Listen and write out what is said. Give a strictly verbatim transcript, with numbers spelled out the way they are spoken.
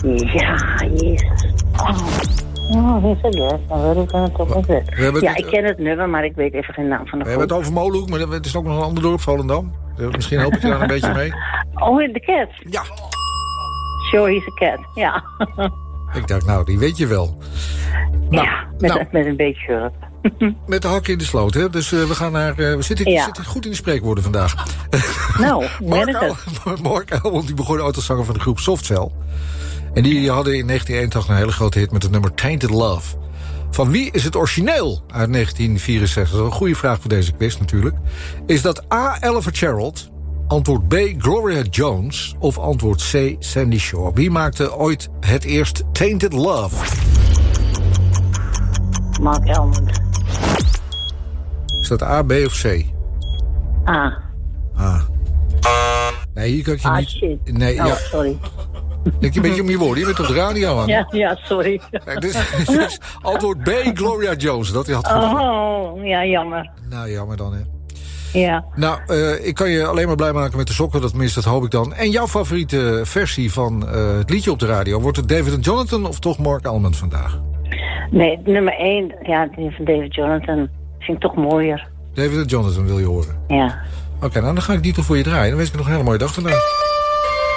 Ja, jezus. Oh. Oh, wie is het dus? Dan wil ik het toch wel weten. Ja, ik ken het nummer, maar ik weet even geen naam van de We hebben het over Molenhoek, maar het is ook nog een ander dorp, Volendam. Misschien help ik je daar een beetje mee. Oh, in de cat? Ja. Sure, he's a cat, ja. Ik dacht, nou, die weet je wel. Nou, ja, met, nou, met een beetje hulp. Met de hakken in de sloot, hè? Dus uh, we gaan naar... Uh, we zitten, ja. zitten goed in de spreekwoorden vandaag. Nou, Mark, Al- Mark Almond, die begon ooit als zanger van de groep Softcell. En die hadden in negentien eenentachtig een hele grote hit met het nummer Tainted Love. Van wie is het origineel uit negentien vierenzestig? Dat is een goede vraag voor deze quiz natuurlijk. Is dat A. Ella Fitzgerald, antwoord B. Gloria Jones of antwoord C. Sandy Shaw? Wie maakte ooit het eerst Tainted Love? Mark Almond. Is dat A, B of C? A. A. Nee, hier kan ik je ah, niet... Shit. Nee, oh, ja. sorry. Denk je een beetje om je woorden? Je bent op de radio aan. Ja, ja, sorry. Nee, dus, dus antwoord B, Gloria Jones. Dat had oh, ja, jammer. Nou, jammer dan, hè. Ja. Nou, uh, ik kan je alleen maar blij maken met de sokken. Dat tenminste, dat hoop ik dan. En jouw favoriete versie van uh, het liedje op de radio? Wordt het David and Jonathan of toch Mark Almond vandaag? Nee, nummer één, ja, die van David Jonathan vind ik toch mooier. David and Jonathan wil je horen? Ja. Oké, okay, nou dan ga ik die toch voor je draaien. Dan wens ik nog een hele mooie dag vandaag.